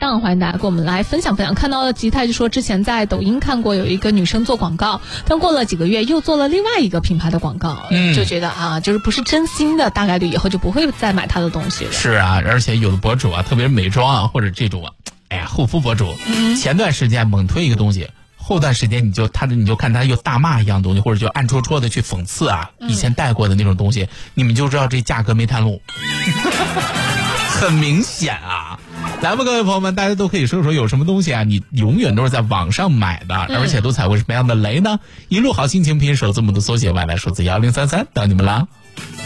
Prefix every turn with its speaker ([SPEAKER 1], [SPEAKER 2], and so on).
[SPEAKER 1] 档，欢迎大家跟我们来分享。看到吉泰就说之前在抖音看过有一个女生做广告，但过了几个月又做了另外一个品牌的广告，就觉得啊，就是不是真心的，大概率以后就不会再买她的东西了。
[SPEAKER 2] 是啊，而且有的博主啊，特别是美妆啊，或者这种护肤博主，前段时间猛推一个东西，后段时间你就看他又大骂一样东西，或者就暗戳戳的去讽刺啊，以前带过的那种东西，你们就知道这价格没探路，很明显啊。来吧，各位朋友们，大家都可以说说有什么东西啊，你永远都是在网上买的，而且都踩过什么样的雷呢？一路好心情拼手字母的缩写，外来数字1033，等你们啦。